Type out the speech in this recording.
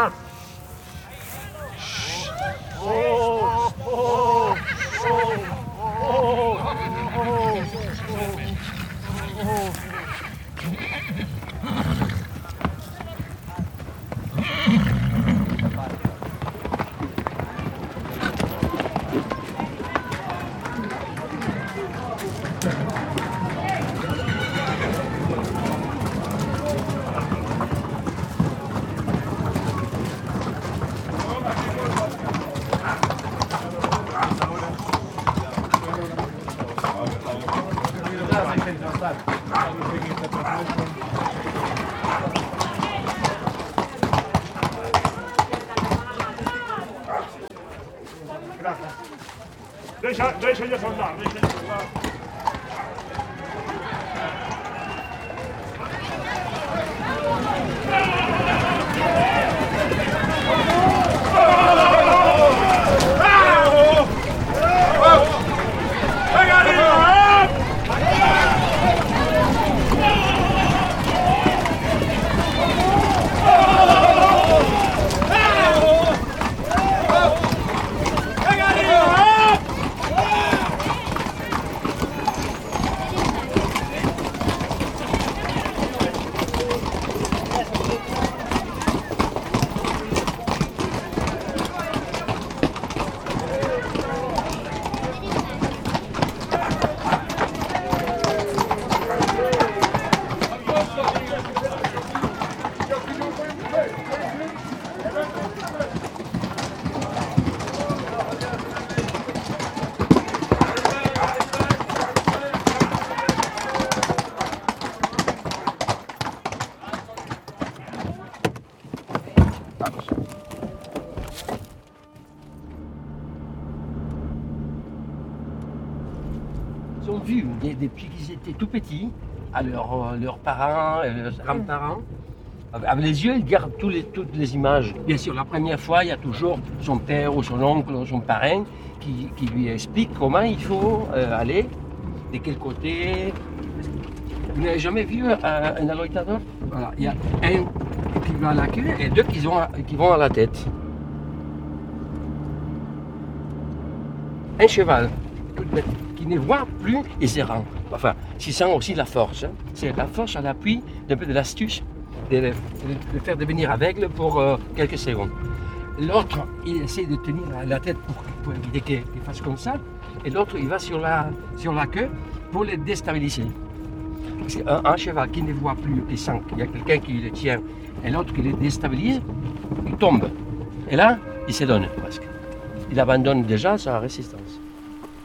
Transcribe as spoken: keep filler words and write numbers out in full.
Deixa, deixa ele afundar, deixa ele afundar. Ils ont vu depuis qu'ils étaient tout petits, à leurs leurs parents, leurs grands-parents. Avec les yeux, ils gardent tous les, toutes les images. Bien sûr, la première fois, il y a toujours son père ou son oncle ou son parrain qui, qui lui explique comment il faut euh, aller, de quel côté. Vous n'avez jamais vu un, un aloitador? Voilà, il y a un qui va à la queue et deux qui vont à, qui vont à la tête. Un cheval qui ne voit plus et se rend. Enfin, il sent aussi la force. Hein. C'est la force à l'appui d'un peu de l'astuce de le, de le faire devenir aveugle pour euh, quelques secondes. L'autre, il essaie de tenir la tête pour, pour éviter qu'il qu'il fasse comme ça. Et l'autre, il va sur la, sur la queue pour le déstabiliser. Un, un cheval qui ne voit plus, qui sent qu'il y a quelqu'un qui le tient, et l'autre qui le déstabilise, il tombe. Et là, il se donne presque. Il abandonne déjà sa résistance.